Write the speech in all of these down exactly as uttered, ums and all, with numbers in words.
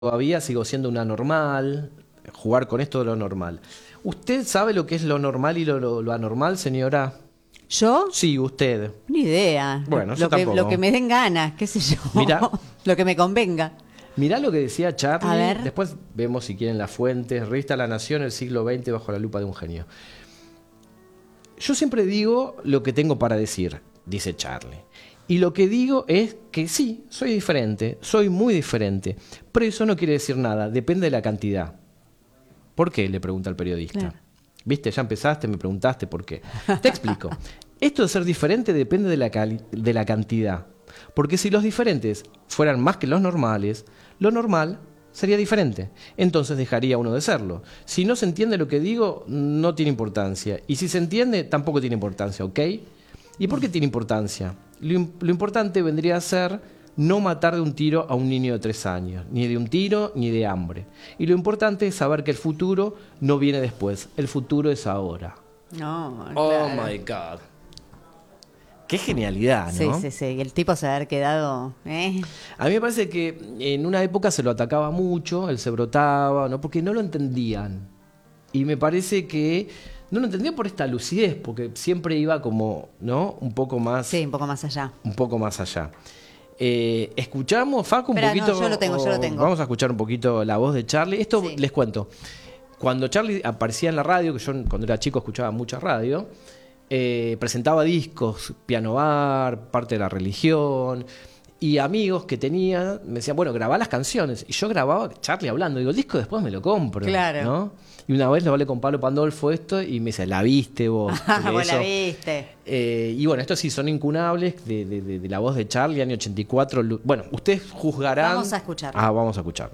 todavía sigo siendo una normal, jugar con esto de lo normal. ¿Usted sabe lo que es lo normal y lo, lo, lo anormal, señora? ¿Yo? Sí, usted. Ni idea. Bueno, yo lo, que, tampoco. lo que me den ganas, qué sé yo. Mirá. Lo que me convenga. Mirá lo que decía Charlie. A ver. Después vemos si quieren las fuentes. Revista La Nación, el siglo veinte, bajo la lupa de un genio. Yo siempre digo lo que tengo para decir, dice Charlie. Y lo que digo es que sí, soy diferente, soy muy diferente. Pero eso no quiere decir nada, depende de la cantidad. ¿Por qué?, le pregunta el periodista. Claro. ¿Viste? Ya empezaste, me preguntaste por qué. Te explico. Esto de ser diferente depende de la, cali- de la cantidad. Porque si los diferentes fueran más que los normales, lo normal sería diferente. Entonces dejaría uno de serlo. Si no se entiende lo que digo, no tiene importancia. Y si se entiende, tampoco tiene importancia, ¿ok? ¿Y por qué tiene importancia? Lo, im- lo importante vendría a ser no matar de un tiro a un niño de tres años. Ni de un tiro, ni de hambre. Y lo importante es saber que el futuro no viene después. El futuro es ahora. No, Oh, claro. my God. Qué genialidad, Sí, ¿no? sí, sí. Y el tipo se haber quedado... ¿eh? A mí me parece que en una época se lo atacaba mucho, él se brotaba, ¿no? Porque no lo entendían. Y me parece que no lo entendían por esta lucidez, porque siempre iba como, ¿no? Un poco más, Sí, un poco más allá. un poco más allá. Eh, escuchamos, Facu, un Espera, no, poquito. yo lo tengo, yo lo o tengo. Vamos a escuchar un poquito la voz de Charlie. Esto Sí. les cuento. Cuando Charlie aparecía en la radio, que yo cuando era chico escuchaba mucha radio, eh, presentaba discos, piano bar, parte de la religión, y amigos que tenía me decían, bueno, grabá las canciones. Y yo grababa Charlie hablando. Digo, el disco después me lo compro. Claro. ¿no? Y una vez lo hablé con Pablo Pandolfo esto y me dice, ¿la viste vos? Porque Vos la eso- viste. eh, y bueno, estos sí son incunables de, de- de- de la voz de Charlie, año ochenta y cuatro. Lu- Bueno, ustedes juzgarán. Vamos a escucharlo. Ah, vamos a escucharlo.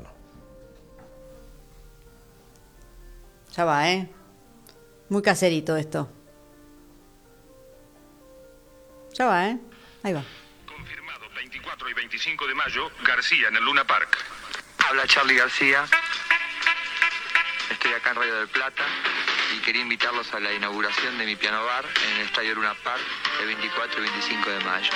Ya va, ¿eh? Muy caserito esto. Ya va, ¿eh? Ahí va. Confirmado veinticuatro y veinticinco de mayo, García en el Luna Park. Habla Charly García. Estoy acá en Radio del Plata y quería invitarlos a la inauguración de mi piano bar en el Estadio Luna Park el veinticuatro y veinticinco de mayo.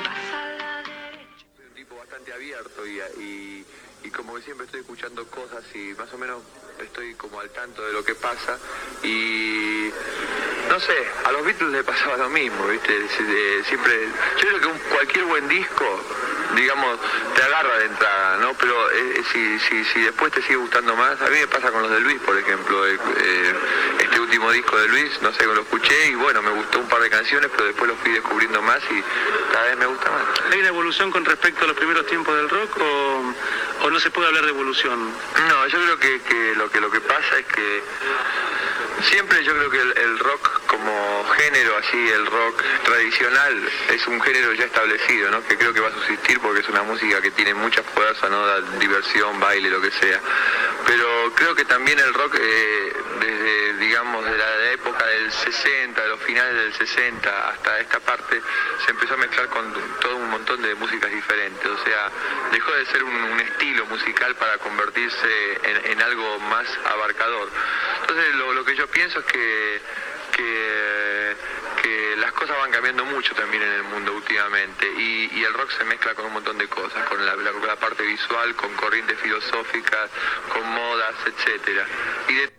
Soy un tipo bastante abierto y, y, y como que siempre estoy escuchando cosas y más o menos estoy como al tanto de lo que pasa y no sé, a los Beatles les pasaba lo mismo, ¿viste? Si- de- Siempre, yo creo que un- cualquier buen disco, digamos, te agarra de entrada, ¿no? Pero eh, si, si, si después te sigue gustando más, a mí me pasa con los de Luis, por ejemplo, eh, eh, este último disco de Luis, no sé, lo escuché y bueno, me gustó un par de canciones, pero después lo fui descubriendo más y cada vez me gusta más. ¿Hay una evolución con respecto a los primeros tiempos del rock o, o no se puede hablar de evolución? No, yo creo que, que lo que lo que pasa es que siempre yo creo que el, el rock como género, así el rock tradicional, es un género ya establecido, ¿no? Que creo que va a subsistir porque es una música que tiene mucha fuerza, ¿no? Da diversión, baile, lo que sea. Pero creo que también el rock, eh, desde, digamos, de la, de la época del sesenta, de los finales del sesenta hasta esta parte, se empezó a mezclar con todo un montón de músicas diferentes. O sea, dejó de ser un, un estilo musical para convertirse en, en algo más abarcador. Entonces, lo, lo que yo pienso es que, que, que las cosas van cambiando mucho también en el mundo últimamente y, y el rock se mezcla con un montón de cosas, con la, la- la parte visual, con corrientes filosóficas, con modas, etcétera. Y de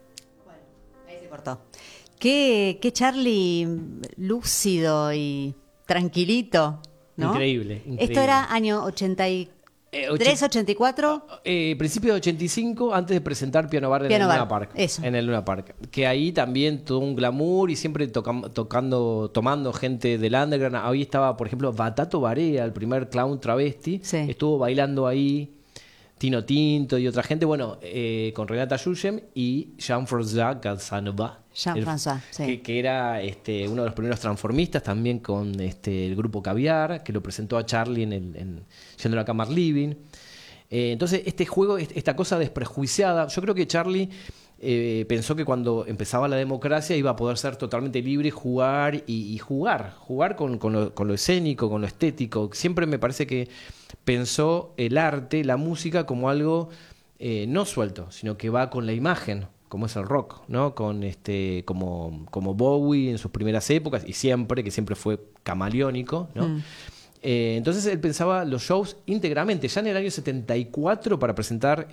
Ahí se cortó. Qué, qué Charlie lúcido y tranquilito, ¿no? Increíble, increíble. Esto era año ochenta y Eh, tres, ochen- ochenta y cuatro. Eh, principio de ochenta y cinco, antes de presentar Piano Bar en Piano el Bar, Luna Park. eso. En el Luna Park. Que ahí también todo un glamour y siempre tocam- tocando, tomando gente del underground. Ahí estaba, por ejemplo, Batato Barea, el primer clown travesti. Sí. Estuvo bailando ahí. Tino Tinto y otra gente. Bueno, eh, con Renata Yurgem y Jean-François Casanova. Jean-François, El- sí. Que, que era este, uno de los primeros transformistas, también con este, el grupo Caviar, que lo presentó a Charlie en el, en, yendo a la Camar Living. Eh, entonces, este juego, est- esta cosa desprejuiciada, yo creo que Charlie eh, pensó que cuando empezaba la democracia iba a poder ser totalmente libre, jugar y, y jugar, jugar con, con, lo, con lo escénico, con lo estético. Siempre me parece que pensó el arte, la música, como algo eh, no suelto, sino que va con la imagen, como es el rock, ¿no? Con este, como, como Bowie en sus primeras épocas, y siempre, que siempre fue camaleónico, ¿no? Mm. Eh, entonces él pensaba los shows íntegramente, ya en el año setenta y cuatro para presentar